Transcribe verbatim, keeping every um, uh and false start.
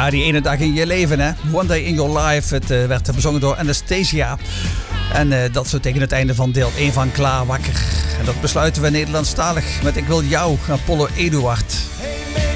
Ja, die ene dag in je leven, hè. One Day in Your Life. Het uh, werd bezongen door Anastasia. En uh, dat zo tegen het einde van deel één van Klaar Wakker. En dat besluiten we Nederlandstalig met Ik Wil Jou, Apollo Eduard.